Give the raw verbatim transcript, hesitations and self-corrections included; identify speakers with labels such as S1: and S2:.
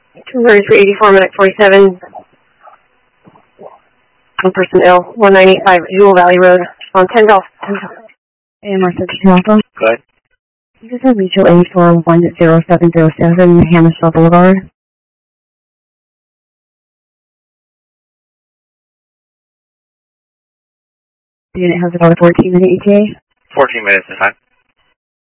S1: Converted for eighty-four minute forty-seven. One person ill. one nine eight five Jewel Valley Road. On ten Golf.
S2: A M R Central Alpha.
S3: Go ahead.
S2: You just have mutual aid for one zero seven zero seven Hammersville Boulevard. The unit has about a fourteen minute E T A.
S3: fourteen minutes is fine.